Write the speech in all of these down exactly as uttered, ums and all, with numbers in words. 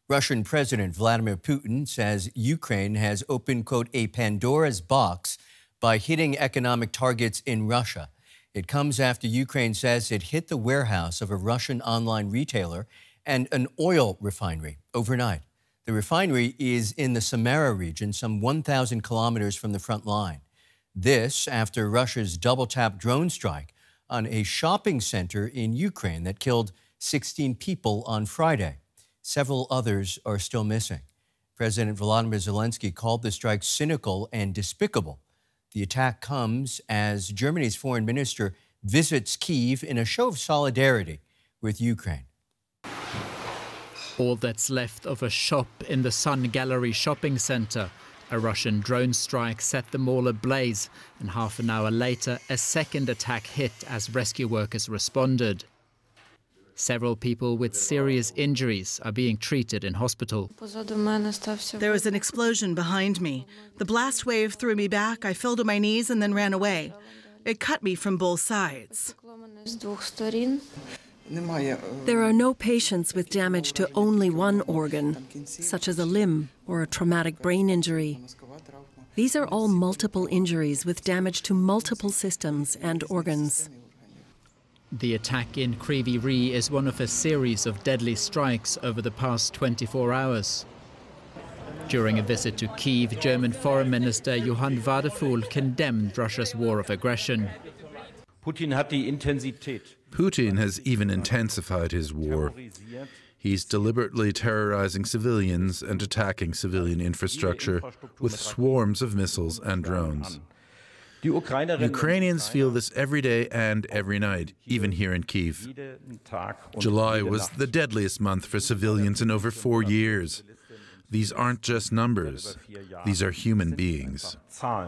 Russian President Vladimir Putin says Ukraine has opened, quote, a Pandora's box by hitting economic targets in Russia. It comes after Ukraine says it hit the warehouse of a Russian online retailer and an oil refinery overnight. The refinery is in the Samara region, some one thousand kilometers from the front line. This after Russia's double-tap drone strike on a shopping center in Ukraine that killed sixteen people on Friday. Several others are still missing. President Volodymyr Zelensky called the strike cynical and despicable. The attack comes as Germany's foreign minister visits Kyiv in a show of solidarity with Ukraine. All that's left of a shop in the Sun Gallery shopping centre. A Russian drone strike set the mall ablaze, and half an hour later, a second attack hit as rescue workers responded. Several people with serious injuries are being treated in hospital. There was an explosion behind me. The blast wave threw me back. I fell to my knees and then ran away. It cut me from both sides. There are no patients with damage to only one organ, such as a limb or a traumatic brain injury. These are all multiple injuries with damage to multiple systems and organs. The attack in Kryvyi Rih is one of a series of deadly strikes over the past twenty-four hours. During a visit to Kyiv, German Foreign Minister Johann Wadephul condemned Russia's war of aggression. Putin has even intensified his war. He's deliberately terrorizing civilians and attacking civilian infrastructure with swarms of missiles and drones. Ukrainians feel this every day and every night, even here in Kyiv. July was the deadliest month for civilians in over four years. These aren't just numbers. These are human beings.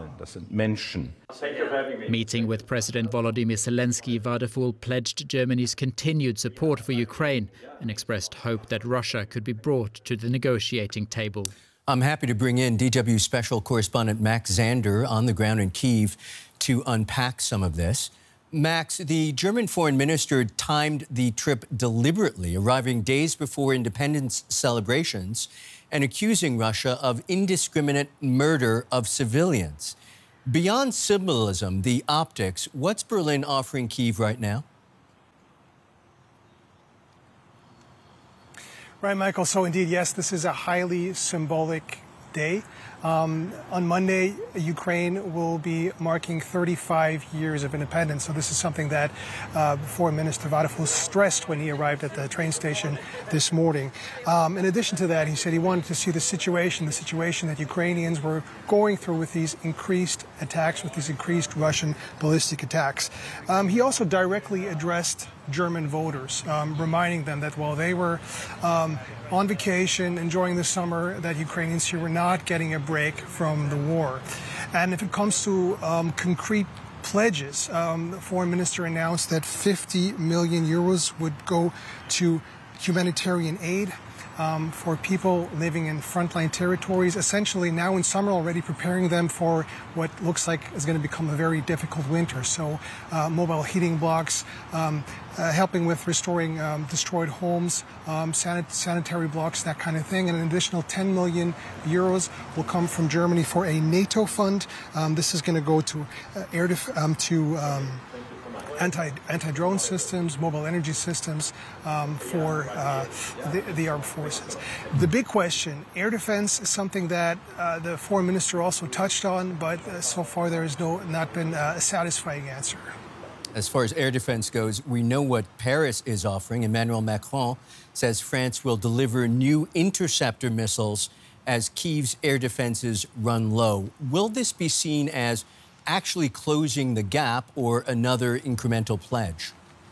Meeting with President Volodymyr Zelensky, Wadephul pledged Germany's continued support for Ukraine and expressed hope that Russia could be brought to the negotiating table. I'm happy to bring in D W special correspondent Max Zander on the ground in Kyiv to unpack some of this. Max, the German foreign minister timed the trip deliberately, arriving days before independence celebrations and accusing Russia of indiscriminate murder of civilians. Beyond symbolism, the optics, what's Berlin offering Kyiv right now? Right, Michael. So indeed, yes, this is a highly symbolic day. Um, on Monday, Ukraine will be marking thirty-five years of independence. So this is something that uh, Foreign Minister Wadephul stressed when he arrived at the train station this morning. Um, in addition to that, he said he wanted to see the situation, the situation that Ukrainians were going through with these increased attacks, with these increased Russian ballistic attacks. Um, he also directly addressed German voters, um, reminding them that while they were um, on vacation, enjoying the summer, that Ukrainians here were not getting a break from the war. And if it comes to um, concrete pledges, um, the foreign minister announced that fifty million euros would go to humanitarian aid um, for people living in frontline territories, essentially now in summer already preparing them for what looks like is going to become a very difficult winter. So uh, mobile heating blocks, um, uh, helping with restoring um, destroyed homes, um, sanit sanitary blocks, that kind of thing. And an additional ten million euros will come from Germany for a NATO fund. Um, this is going to go to uh, air def um, to um, Anti, anti-drone systems, mobile energy systems um, for uh, the, the armed forces. The big question, air defense, is something that uh, the foreign minister also touched on, but uh, so far there has no, not been uh, a satisfying answer. As far as air defense goes, we know what Paris is offering. Emmanuel Macron says France will deliver new interceptor missiles as Kyiv's air defenses run low. Will this be seen as actually closing the gap or another incremental pledge?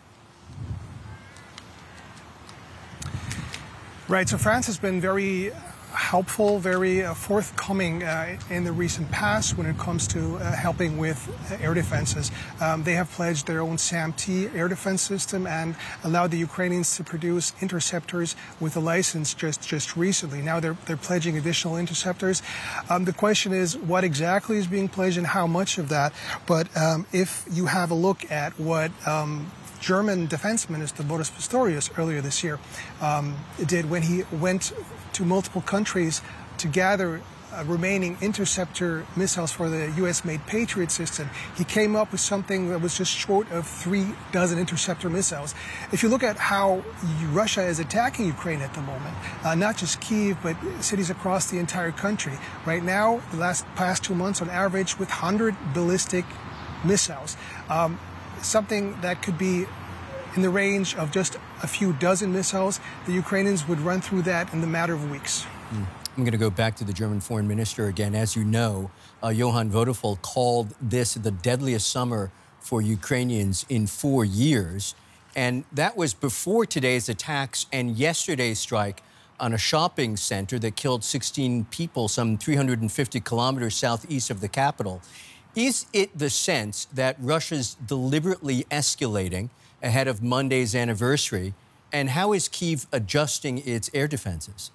Right, so France has been very helpful, very uh, forthcoming uh, in the recent past when it comes to uh, helping with uh, air defenses. Um, they have pledged their own SAM-T air defense system and allowed the Ukrainians to produce interceptors with a license just, just recently. Now they're, they're pledging additional interceptors. Um, the question is what exactly is being pledged and how much of that. But um, if you have a look at what um, German Defense Minister Boris Pistorius earlier this year um, did when he went to multiple countries to gather Uh, remaining interceptor missiles for the U S-made Patriot system. He came up with something that was just short of three dozen interceptor missiles. If you look at how Russia is attacking Ukraine at the moment, uh, not just Kyiv, but cities across the entire country, right now, the last past two months on average, with one hundred ballistic missiles, um, something that could be in the range of just a few dozen missiles, the Ukrainians would run through that in the matter of weeks. Mm. I'm going to go back to the German foreign minister again. As you know, uh, Johann Vodafol called this the deadliest summer for Ukrainians in four years. And that was before today's attacks and yesterday's strike on a shopping center that killed sixteen people, some three hundred fifty kilometers southeast of the capital. Is it the sense that Russia's deliberately escalating ahead of Monday's anniversary? And how is Kyiv adjusting its air defenses?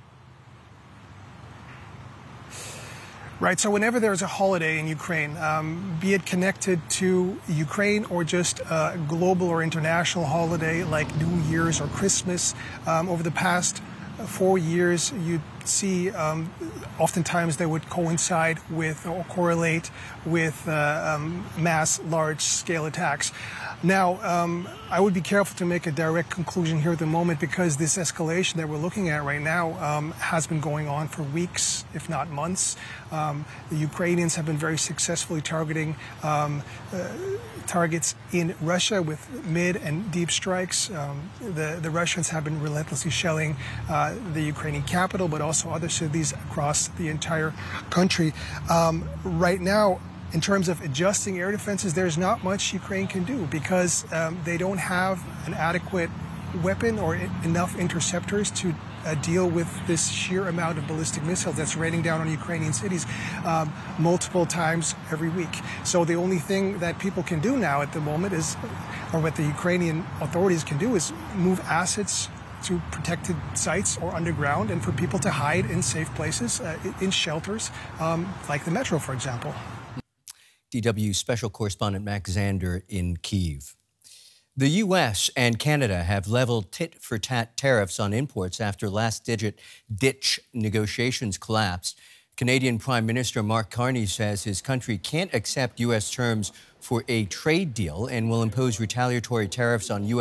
Right, so whenever there's a holiday in Ukraine, um, be it connected to Ukraine or just a global or international holiday like New Year's or Christmas, um, over the past four years, you'd see um, oftentimes they would coincide with or correlate with uh, um, mass, large-scale attacks. Now, um, I would be careful to make a direct conclusion here at the moment because this escalation that we're looking at right now um, has been going on for weeks, if not months. Um, the Ukrainians have been very successfully targeting um, uh, targets in Russia with mid and deep strikes. Um, the, the Russians have been relentlessly shelling uh, the Ukrainian capital, but also other cities across the entire country. Um, right now, in terms of adjusting air defenses, there's not much Ukraine can do because um, they don't have an adequate weapon or enough interceptors to uh, deal with this sheer amount of ballistic missiles that's raining down on Ukrainian cities um, multiple times every week. So the only thing that people can do now at the moment is, or what the Ukrainian authorities can do, is move assets to protected sites or underground and for people to hide in safe places, uh, in shelters, um, like the metro, for example. D W Special Correspondent Max Zander in Kyiv. The U S and Canada have leveled tit-for-tat tariffs on imports after last-digit ditch negotiations collapsed. Canadian Prime Minister Mark Carney says his country can't accept U S terms for a trade deal and will impose retaliatory tariffs on U S